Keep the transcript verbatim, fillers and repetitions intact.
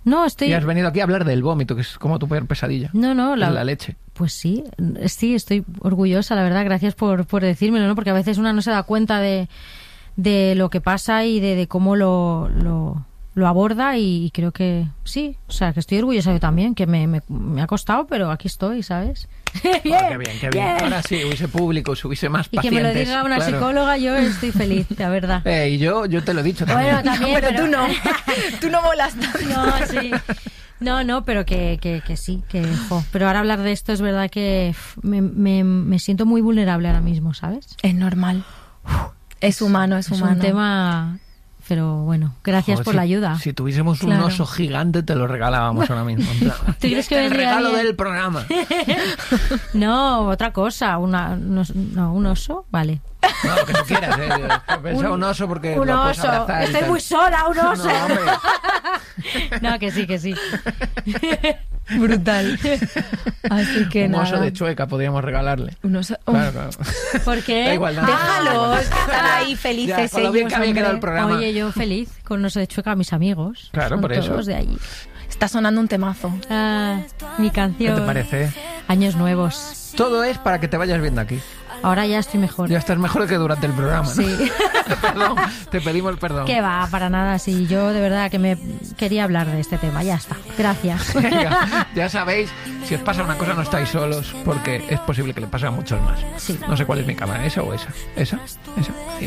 No, estoy... Y has venido aquí a hablar del vómito, que es como tu peor pesadilla. No, no, la... la leche. Pues sí, sí, estoy orgullosa, la verdad. Gracias por, por decírmelo, ¿no? Porque a veces una no se da cuenta de, de lo que pasa y de, de cómo lo, lo, lo aborda y, y creo que sí. O sea, que estoy orgullosa yo también, que me, me, me ha costado, pero aquí estoy, ¿sabes? Bien, oh, qué bien, qué bien. Bien. Ahora sí, hubiese público, si hubiese más pacientes. Y que me lo diga una claro. psicóloga, yo estoy feliz, la verdad. Eh, y yo, yo te lo he dicho también. Bueno, también, no, pero, pero tú no. Tú no molas tanto. No, sí. No, no, pero que, que, que sí, que jo. Pero ahora hablar de esto es verdad que me, me, me siento muy vulnerable ahora mismo, ¿sabes? Es normal. Es humano, es, es humano. Es un tema... Pero bueno, gracias Joder, por si, la ayuda. Si tuviésemos claro. un oso gigante, te lo regalábamos ahora mismo. En plan, ¿Tú crees que el regalo bien? Del programa. No, otra cosa. Una, no, no, un oso, vale. No, lo que tú quieras. Eh. He pensado un, un oso porque un lo oso. puedes abrazar. Estoy muy sola, un oso. No, hombre. No, que sí, que sí. Brutal. Así que un nada. oso de Chueca podríamos regalarle. Un oso. Claro, claro. ¿Por qué? Da igual, déjalos, que están ahí felices. Ya, con lo bien que había quedado el programa. Oye, yo feliz con un oso de Chueca a mis amigos. Claro, Son por eso. Todos de allí. Está sonando un temazo. Ah, mi canción. ¿Qué te parece? Años nuevos. Todo es para que te vayas viendo aquí. Ahora ya estoy mejor. Ya estás mejor que durante el programa, ¿no? Sí. Perdón, te pedimos perdón. Que va, para nada. Sí, yo de verdad que me quería hablar de este tema. Ya está. Gracias. Venga, ya sabéis, si os pasa una cosa no estáis solos, porque es posible que le pase a muchos más. Sí. No sé cuál es mi cámara, esa o esa. ¿Esa? ¿Esa?